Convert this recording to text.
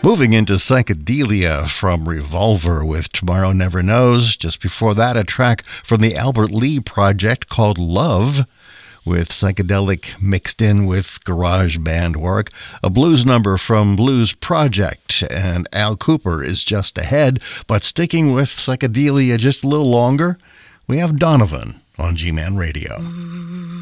Moving into psychedelia from Revolver with Tomorrow Never Knows. Just before that, a track from the Albert Lee Project called Love, with psychedelic mixed in with garage band work. A blues number from Blues Project, and Al Cooper is just ahead. But sticking with psychedelia just a little longer, we have Donovan on G-Man Radio.